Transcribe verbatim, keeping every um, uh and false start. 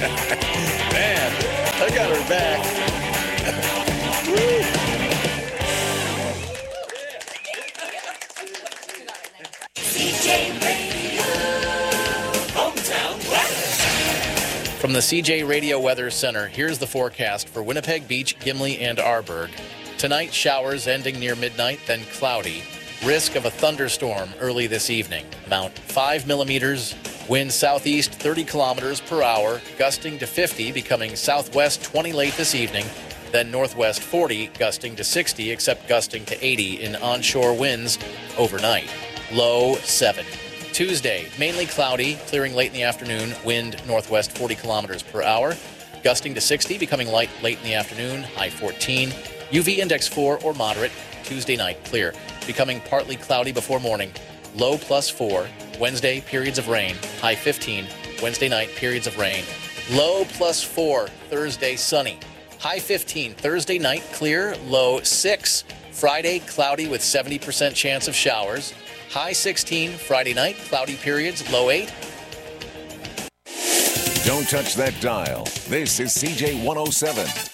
Man, I got her back. C J Radio, hometown weather. From the C J Radio Weather Center, here's the forecast for Winnipeg Beach, Gimli, and Arborg. Tonight, showers ending near midnight, then cloudy. Risk of a thunderstorm early this evening. Amount five millimeters. Wind southeast thirty kilometers per hour, gusting to fifty, becoming southwest twenty late this evening. Then northwest forty, gusting to sixty, except gusting to eighty in onshore winds overnight. Low seven. Tuesday, mainly cloudy, clearing late in the afternoon. Wind northwest forty kilometers per hour, gusting to sixty, becoming light late in the afternoon. High fourteen. U V index four or moderate. Tuesday night, clear, becoming partly cloudy before morning. Low plus four. Wednesday, periods of rain. High fifteen. Wednesday night, periods of rain. Low plus four. Thursday, sunny. High fifteen. Thursday night, clear. Low six. Friday, cloudy with seventy percent chance of showers. High sixteen. Friday night, cloudy periods. Low eight. Don't touch that dial. This is C J one oh seven.